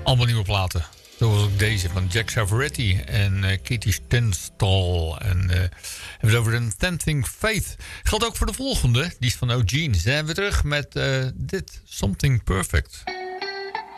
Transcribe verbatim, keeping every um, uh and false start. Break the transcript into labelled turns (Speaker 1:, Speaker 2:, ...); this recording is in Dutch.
Speaker 1: Allemaal nieuwe platen. Zoals ook deze van Jack Savoretti en uh, Katie Stenstall. En uh, hebben we het over een Tempting Faith. Geldt ook voor de volgende. Die is van Eugene. Zijn we terug met uh, dit Something Perfect.